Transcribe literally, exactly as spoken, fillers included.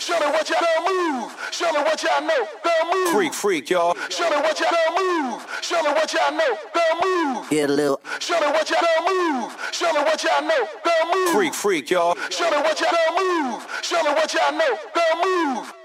Show me what y'all move. Show me what y'all know. Girl, move. Freak, freak, y'all. Show me what y'all move. Show me what y'all know. Girl, move. Get a little. Show me what y'all move. Show me what y'all know. Girl, move. Freak, freak, y'all. Show me what y'all move. Show me what y'all know. Girl, move.